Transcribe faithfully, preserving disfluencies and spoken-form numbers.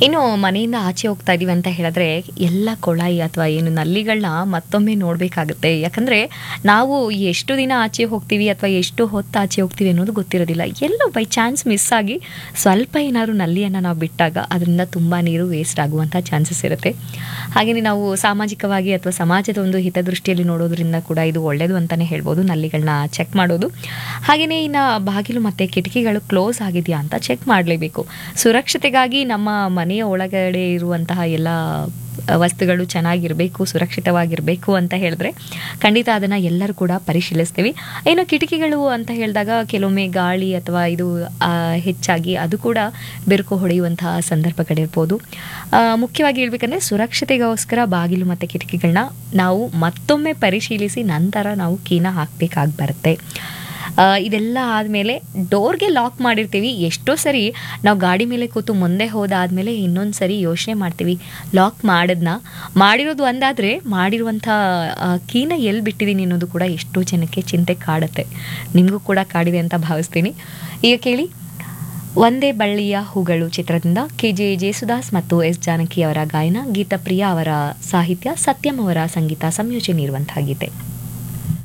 ಇನ್ನು ಮನೆಯಿಂದ ಆಚೆ ಹೋಗ್ತಾ ಇದೀವಿ ಅಂತ ಹೇಳಿದ್ರೆ ಎಲ್ಲ ಕೊಳಾಯಿ ಅಥವಾ ಏನು ನಲ್ಲಿಗಳನ್ನ ಮತ್ತೊಮ್ಮೆ ನೋಡಬೇಕಾಗುತ್ತೆ. ಯಾಕಂದರೆ ನಾವು ಎಷ್ಟು ದಿನ ಆಚೆ ಹೋಗ್ತೀವಿ ಅಥವಾ ಎಷ್ಟು ಹೊತ್ತು ಆಚೆ ಹೋಗ್ತೀವಿ ಅನ್ನೋದು ಗೊತ್ತಿರೋದಿಲ್ಲ. ಎಲ್ಲೋ ಬೈ ಚಾನ್ಸ್ ಮಿಸ್ ಆಗಿ ಸ್ವಲ್ಪ ಏನಾದ್ರು ನಲ್ಲಿಯನ್ನು ನಾವು ಬಿಟ್ಟಾಗ ಅದರಿಂದ ತುಂಬ ನೀರು ವೇಸ್ಟ್ ಆಗುವಂಥ ಚಾನ್ಸಸ್ ಇರುತ್ತೆ. ಹಾಗೆಯೇ ನಾವು ಸಾಮಾಜಿಕವಾಗಿ ಅಥವಾ ಸಮಾಜದ ಒಂದು ಹಿತದೃಷ್ಟಿಯಲ್ಲಿ ನೋಡೋದ್ರಿಂದ ಕೂಡ ಇದು ಒಳ್ಳೆಯದು ಅಂತಲೇ ಹೇಳ್ಬೋದು, ನಲ್ಲಿಗಳನ್ನ ಚೆಕ್ ಮಾಡೋದು. ಹಾಗೆಯೇ ಇನ್ನು ಬಾಗಿಲು ಮತ್ತು ಕಿಟಕಿಗಳು ಕ್ಲೋಸ್ ಆಗಿದೆಯಾ ಅಂತ ಚೆಕ್ ಮಾಡಲೇಬೇಕು. ಸುರಕ್ಷತೆಗಾಗಿ ನಮ್ಮ ಮನೆಯ ಒಳಗಡೆ ಇರುವಂತಹ ಎಲ್ಲ ವಸ್ತುಗಳು ಚೆನ್ನಾಗಿರಬೇಕು, ಸುರಕ್ಷಿತವಾಗಿರಬೇಕು ಅಂತ ಹೇಳಿದ್ರೆ ಖಂಡಿತ ಅದನ್ನು ಎಲ್ಲರೂ ಕೂಡ ಪರಿಶೀಲಿಸ್ತೀವಿ. ಏನು ಕಿಟಕಿಗಳು ಅಂತ ಹೇಳಿದಾಗ ಕೆಲವೊಮ್ಮೆ ಗಾಳಿ ಅಥವಾ ಇದು ಹೆಚ್ಚಾಗಿ ಅದು ಕೂಡ ಬೆರುಕು ಹೊಡೆಯುವಂತಹ ಸಂದರ್ಭಗಳಿರ್ಬೋದು. ಮುಖ್ಯವಾಗಿ ಹೇಳ್ಬೇಕಂದ್ರೆ ಸುರಕ್ಷತೆಗೋಸ್ಕರ ಬಾಗಿಲು ಮತ್ತು ಕಿಟಕಿಗಳನ್ನ ನಾವು ಮತ್ತೊಮ್ಮೆ ಪರಿಶೀಲಿಸಿ ನಂತರ ನಾವು ಕೀನ ಹಾಕಬೇಕಾಗಿ ಬರುತ್ತೆ. ಇದೆಲ್ಲ ಆದಮೇಲೆ ಡೋರ್ಗೆ ಲಾಕ್ ಮಾಡಿರ್ತೀವಿ. ಎಷ್ಟೋ ಸರಿ ನಾವು ಗಾಡಿ ಮೇಲೆ ಕೂತು ಮುಂದೆ ಹೋದಾದಮೇಲೆ ಇನ್ನೊಂದು ಸರಿ ಯೋಚನೆ ಮಾಡ್ತೀವಿ, ಲಾಕ್ ಮಾಡೋದನ್ನ ಮಾಡಿರೋದು ಒಂದಾದರೆ ಮಾಡಿರುವಂಥ ಕೀನ ಎಲ್ಲಿ ಬಿಟ್ಟಿದ್ದೀನಿ ಅನ್ನೋದು ಕೂಡ ಎಷ್ಟೋ ಜನಕ್ಕೆ ಚಿಂತೆ ಕಾಡುತ್ತೆ. ನಿಮಗೂ ಕೂಡ ಕಾಡಿದೆ ಅಂತ ಭಾವಿಸ್ತೀನಿ. ಈಗ ಕೇಳಿ, ಒಂದೇ ಬಳ್ಳಿಯ ಹೂಗಳು ಚಿತ್ರದಿಂದ ಕೆ ಜೆ ಜೇಸುದಾಸ್ ಮತ್ತು ಎಸ್ ಜಾನಕಿ ಅವರ ಗಾಯನ, ಗೀತಪ್ರಿಯ ಅವರ ಸಾಹಿತ್ಯ, ಸತ್ಯಂ ಅವರ ಸಂಗೀತ ಸಂಯೋಜನೆ ಇರುವಂತಹ ಗೀತೆ.